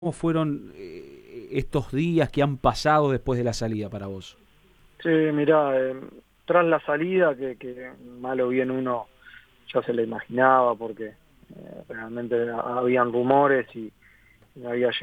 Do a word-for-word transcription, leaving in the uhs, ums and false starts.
¿Cómo fueron eh, estos días que han pasado después de la salida para vos? Sí, mirá, eh, tras la salida, que, que mal o bien uno ya se lo imaginaba, porque eh, realmente habían rumores y, y había